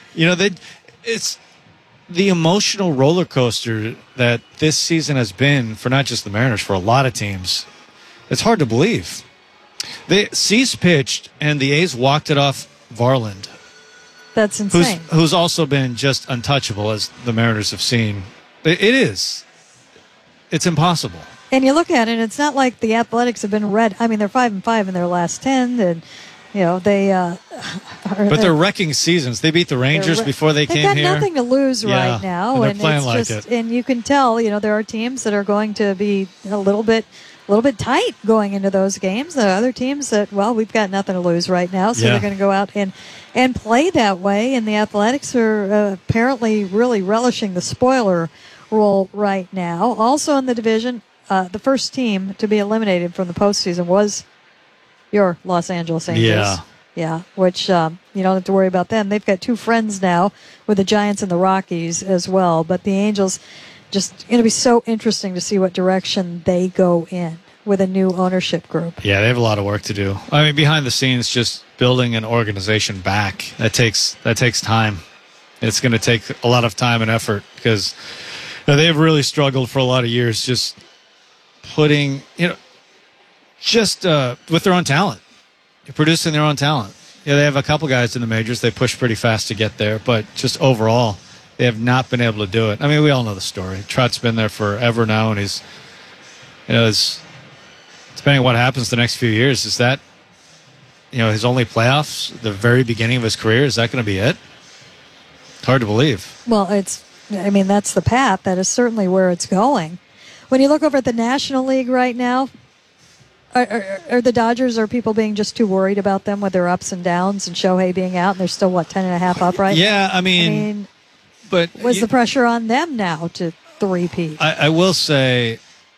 it's the emotional roller coaster that this season has been for not just the Mariners, for a lot of teams. It's hard to believe. Cease pitched, and the A's walked it off Varland. That's insane. Who's also been just untouchable, as the Mariners have seen. It is. It's impossible. And you look at it, it's not like the Athletics have been red. I mean, they're 5-5 in their last 10, and they. But they're wrecking seasons. They beat the Rangers before they came here. They've got nothing to lose right now, and they're playing like it. And you can tell, there are teams that are going to be a little bit tight going into those games. There are other teams that, we've got nothing to lose right now, so they're going to go out and play that way. And the Athletics are apparently really relishing the spoiler role right now. Also in the division, the first team to be eliminated from the postseason was your Los Angeles Angels. Yeah, which you don't have to worry about them. They've got 2 friends now with the Giants and the Rockies as well. But the Angels, just going to be so interesting to see what direction they go in with a new ownership group. Yeah, they have a lot of work to do. I mean, behind the scenes, just building an organization back, that takes time. It's going to take a lot of time and effort, because they've really struggled for a lot of years just putting, with their own talent. Producing their own talent. Yeah, they have a couple guys in the majors. They push pretty fast to get there, but just overall, they have not been able to do it. I mean, we all know the story. Trout's been there forever now, and he's, depending on what happens the next few years, is that, his only playoffs, the very beginning of his career, is that going to be it? It's hard to believe. Well, that's the path. That is certainly where it's going. When you look over at the National League right now, Are the Dodgers, are people being just too worried about them with their ups and downs and Shohei being out, and they're still, 10.5 up right now? Yeah, I mean, but was the pressure on them now to three-peat? I will say,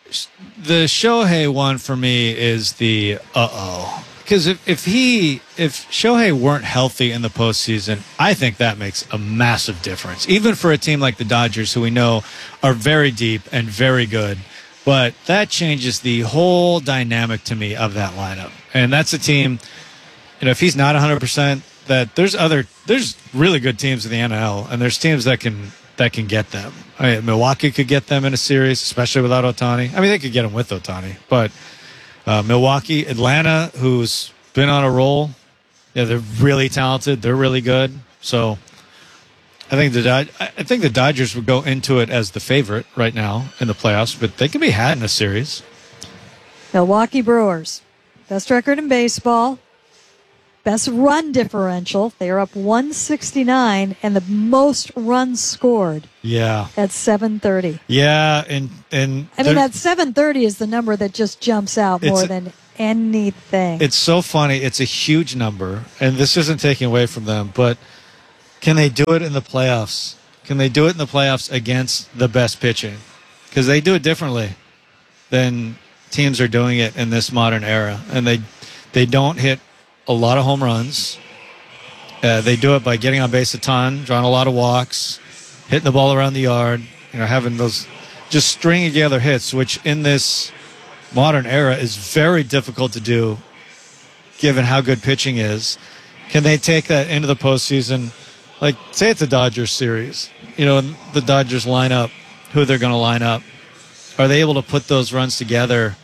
the Shohei one for me is the because if Shohei weren't healthy in the postseason, I think that makes a massive difference, even for a team like the Dodgers, who we know are very deep and very good. But that changes the whole dynamic to me of that lineup, and that's a team. If he's not 100%, that there's really good teams in the NL, and there's teams that can get them. Milwaukee could get them in a series, especially without Ohtani. I mean, they could get them with Ohtani, but Milwaukee, Atlanta, who's been on a roll, they're really talented. They're really good. So I think the Dodgers would go into it as the favorite right now in the playoffs, but they can be had in a series. Milwaukee Brewers, best record in baseball. Best run differential. They are up 169, and the most runs scored. Yeah. At 730. Yeah, and I mean, that 730 is the number that just jumps out more than anything. It's so funny. It's a huge number, and this isn't taking away from them, but can they do it in the playoffs? Can they do it in the playoffs against the best pitching? Because they do it differently than teams are doing it in this modern era, and they don't hit a lot of home runs. They do it by getting on base a ton, drawing a lot of walks, hitting the ball around the yard, having those just stringing together hits, which in this modern era is very difficult to do given how good pitching is. Can they take that into the postseason? Like, say it's a Dodgers series, the Dodgers line up, who they're going to line up. Are they able to put those runs together?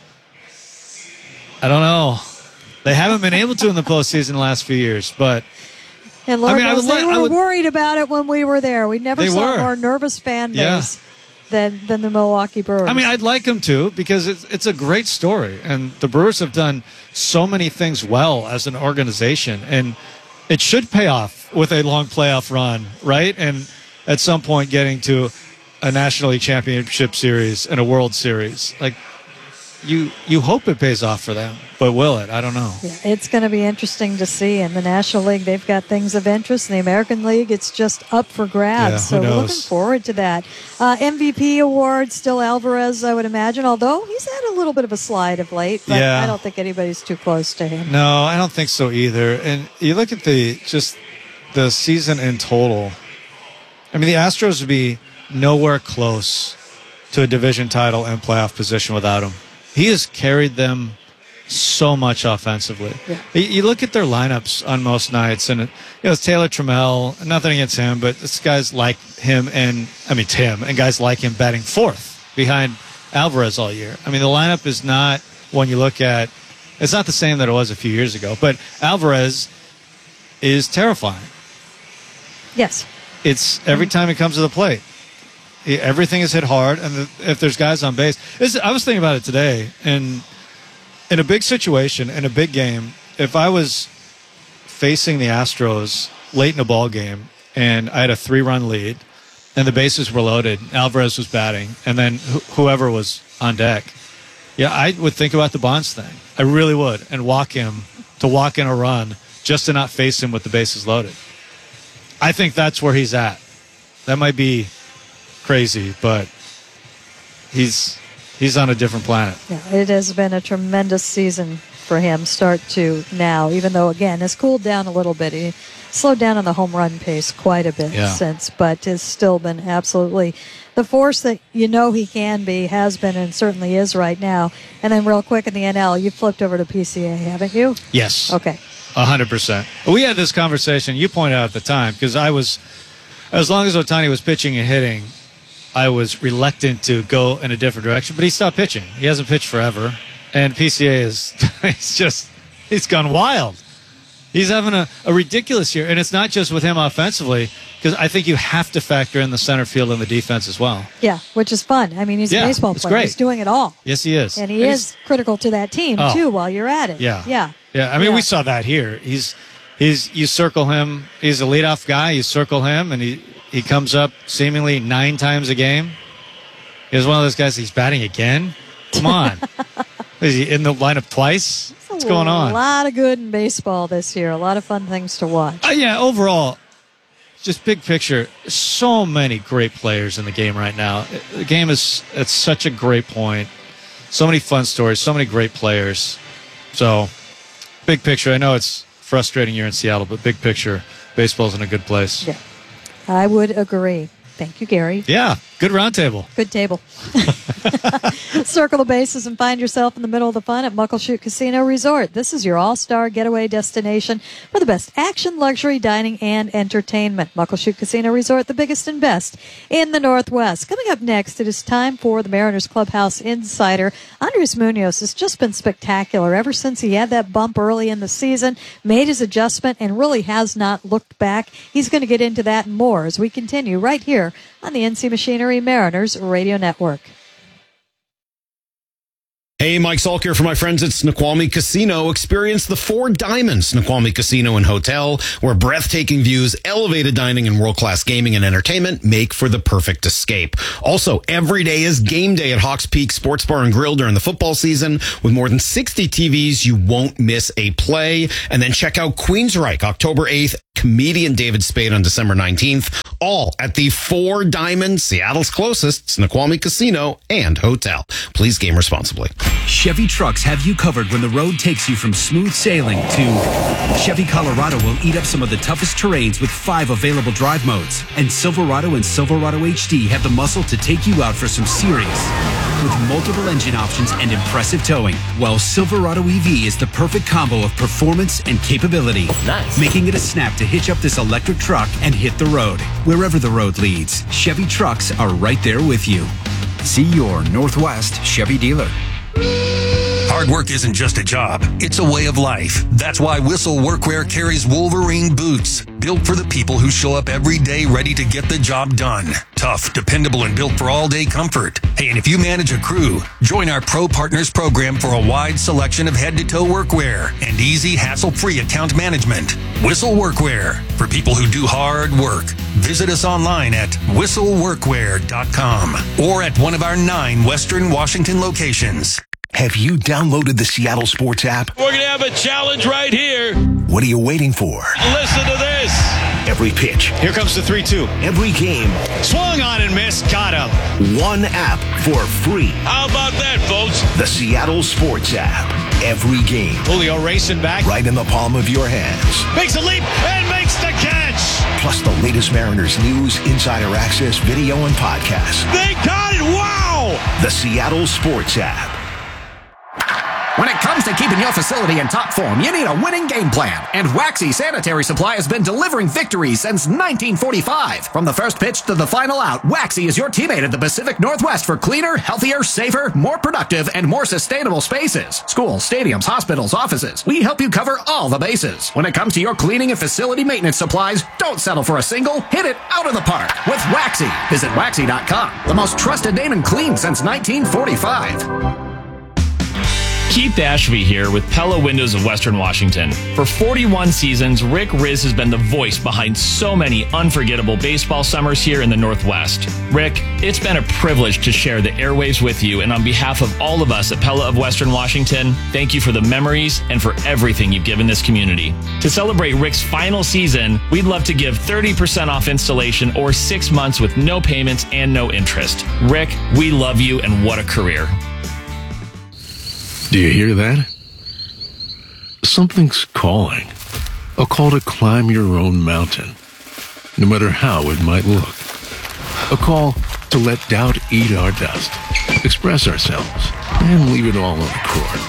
I don't know. They haven't been able to in the postseason the last few years, but and Lord knows they were worried about it when we were there. We never saw a more nervous fan base than the Milwaukee Brewers. I mean, I'd like them to, because it's a great story, and the Brewers have done so many things well as an organization, and it should pay off with a long playoff run, right? And at some point getting to a National League Championship Series and a World Series. Like, you hope it pays off for them, but will it? I don't know. Yeah, it's going to be interesting to see. In the National League, they've got things of interest. In the American League, it's just up for grabs. Yeah, so we're looking forward to that. MVP award, still Alvarez, I would imagine, although he's had a little bit of a slide of late, but I don't think anybody's too close to him. No, I don't think so either. And you look at the season in total. I mean, the Astros would be nowhere close to a division title and playoff position without him. He has carried them so much offensively. Yeah. You look at their lineups on most nights, and it's Taylor Trammell. Nothing against him, but it's guys like him and guys like him batting fourth behind Alvarez all year. I mean, the lineup is not one you look at. It's not the same that it was a few years ago. But Alvarez is terrifying. Yes. It's every time he comes to the plate. Everything is hit hard, and if there's guys on base, I was thinking about it today. And in a big situation, in a big game, if I was facing the Astros late in a ball game and I had a 3-run lead and the bases were loaded, Alvarez was batting, and then whoever was on deck, I would think about the Bonds thing. I really would, and walk in a run just to not face him with the bases loaded. I think that's where he's at. That might be crazy, but he's on a different planet. Yeah, it has been a tremendous season for him, start to now, even though, again, it's cooled down a little bit. He slowed down on the home run pace quite a bit since, but has still been absolutely the force that he can be, has been, and certainly is right now. And then real quick in the NL, you flipped over to PCA, haven't you? Yes. Okay. 100%. We had this conversation, you pointed out at the time, because as long as Ohtani was pitching and hitting, I was reluctant to go in a different direction, but he stopped pitching. He hasn't pitched forever, and PCA he's gone wild. He's having a ridiculous year, and it's not just with him offensively, because I think you have to factor in the center field and the defense as well. Yeah, which is fun. I mean, he's a baseball player. Great. He's doing it all. Yes, he is. And he is critical to that team, too, while you're at it. Yeah. I mean, we saw that here. You circle him. He's a leadoff guy. You circle him, and he comes up seemingly 9 times a game. He's one of those guys. He's batting again. Come on. Is he in the lineup twice? What's going on? A lot of good in baseball this year. A lot of fun things to watch. Overall, just big picture, so many great players in the game right now. The game is at such a great point. So many fun stories, so many great players. So, big picture, I know it's frustrating you're in Seattle, but big picture, baseball's in a good place. Yeah, I would agree. Thank you, Gary. Yeah, good roundtable. Good table. Circle the bases and find yourself in the middle of the fun at Muckleshoot Casino Resort. This is your all-star getaway destination for the best action, luxury, dining, and entertainment. Muckleshoot Casino Resort, the biggest and best in the Northwest. Coming up next, it is time for the Mariners Clubhouse Insider. Andres Munoz has just been spectacular ever since he had that bump early in the season, made his adjustment, and really has not looked back. He's going to get into that and more as we continue right here on the NC Machinery Mariners Radio Network. Hey, Mike Salk here for my friends at Snoqualmie Casino. Experience the Four Diamonds Snoqualmie Casino and Hotel, where breathtaking views, elevated dining, and world-class gaming and entertainment make for the perfect escape. Also, every day is game day at Hawks Peak Sports Bar and Grill during the football season. With more than 60 TVs, you won't miss a play. And then check out Queensryche, October 8th, comedian David Spade on December 19th, all at the Four Diamonds, Seattle's closest Snoqualmie Casino and Hotel. Please game responsibly. Chevy trucks have you covered when the road takes you from smooth sailing to Chevy Colorado will eat up some of the toughest terrains with 5 available drive modes. And Silverado and Silverado HD have the muscle to take you out for some serious with multiple engine options and impressive towing. While Silverado EV is the perfect combo of performance and capability. Nice. Making it a snap to hitch up this electric truck and hit the road. Wherever the road leads, Chevy trucks are right there with you. See your Northwest Chevy dealer. Hard work isn't just a job, it's a way of life. That's why Whistle Workwear carries Wolverine boots, built for the people who show up every day ready to get the job done. Tough, dependable, and built for all-day comfort. Hey, and if you manage a crew, join our Pro Partners program for a wide selection of head-to-toe workwear and easy, hassle-free account management. Whistle Workwear, for people who do hard work. Visit us online at whistleworkwear.com or at one of our 9 Western Washington locations. Have you downloaded the Seattle Sports app? We're going to have a challenge right here. What are you waiting for? Listen to this. Every pitch. Here comes the 3-2. Every game. Swung on and missed. Got him. One app for free. How about that, folks? The Seattle Sports app. Every game. Julio racing back. Right in the palm of your hands. Makes a leap and makes the catch. Plus the latest Mariners news, insider access, video, and podcasts. They got it. Wow. The Seattle Sports app. When it comes to keeping your facility in top form, you need a winning game plan. And Waxy Sanitary Supply has been delivering victories since 1945. From the first pitch to the final out, Waxy is your teammate at the Pacific Northwest for cleaner, healthier, safer, more productive, and more sustainable spaces. Schools, stadiums, hospitals, offices. We help you cover all the bases. When it comes to your cleaning and facility maintenance supplies, don't settle for a single. Hit it out of the park with Waxy. Visit Waxy.com, the most trusted name in clean since 1945. Keith Ashby here with Pella Windows of Western Washington. For 41 seasons, Rick Riz has been the voice behind so many unforgettable baseball summers here in the Northwest. Rick, it's been a privilege to share the airwaves with you, and on behalf of all of us at Pella of Western Washington, thank you for the memories and for everything you've given this community. To celebrate Rick's final season, we'd love to give 30% off installation or 6 months with no payments and no interest. Rick, we love you, and what a career. Do you hear that? Something's calling. A call to climb your own mountain, no matter how it might look. A call to let doubt eat our dust, express ourselves, and leave it all on the court.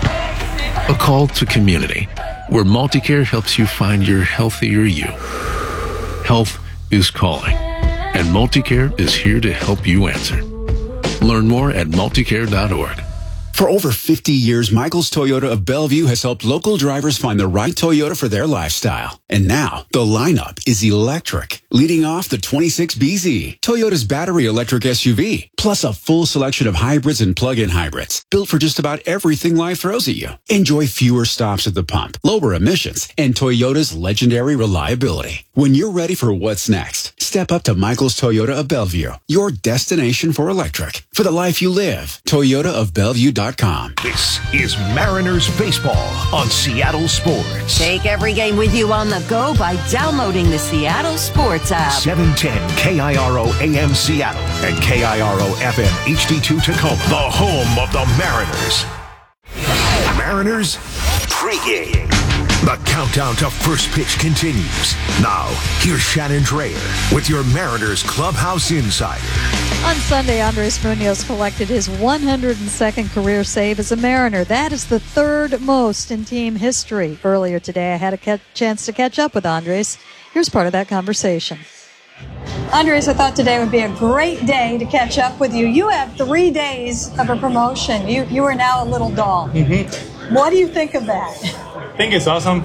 A call to community, where Multicare helps you find your healthier you. Health is calling, and Multicare is here to help you answer. Learn more at multicare.org. For over 50 years, Michael's Toyota of Bellevue has helped local drivers find the right Toyota for their lifestyle. And now, the lineup is electric. Leading off the 26BZ, Toyota's battery electric SUV, plus a full selection of hybrids and plug-in hybrids, built for just about everything life throws at you. Enjoy fewer stops at the pump, lower emissions, and Toyota's legendary reliability. When you're ready for what's next, Step up to Michael's Toyota of Bellevue, your destination for electric. For the life you live, ToyotaofBellevue.com. This is Mariners baseball on Seattle Sports. Take every game with you on the go by downloading the Seattle Sports app. 710 KIRO AM Seattle and KIRO FM HD2 Tacoma, the home of the Mariners. Mariners pregame. The countdown to first pitch continues. Now, here's Shannon Drayer with your Mariners Clubhouse Insider. On Sunday, Andres Munoz collected his 102nd career save as a Mariner. That is the third most in team history. Earlier today, I had a chance to catch up with Andres. Here's part of that conversation. Andres, I thought today would be a great day to catch up with you. You have 3 days of a promotion. You are now a little dog. Mm-hmm. What do you think of that? I think it's awesome.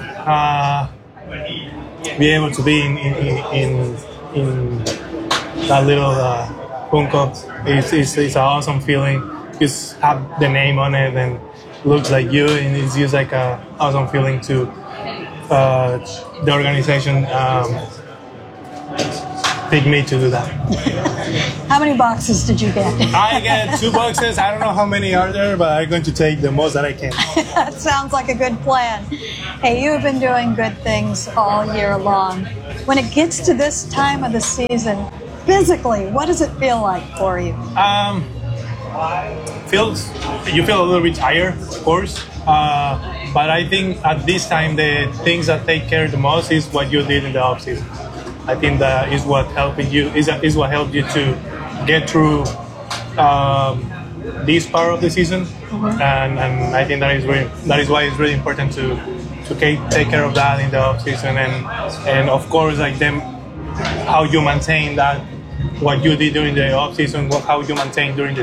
Be able to be in that little Funko. It's an awesome feeling. Just have the name on it and looks like you, and it's just like an awesome feeling to the organization pick me to do that. How many boxes did you get? I get 2 boxes. I don't know how many are there, but I'm going to take the most that I can. That sounds like a good plan. Hey, you have been doing good things all year long. When it gets to this time of the season, physically, what does it feel like for you? You feel a little bit tired, of course. But I think at this time, the things that take care the most is what you did in the offseason. I think that is what helping you is what helped you to get through this part of the season, and I think that is why it's really important to take care of that in the off season, and of course like them how you maintain that what you did during the off season, how you maintain during the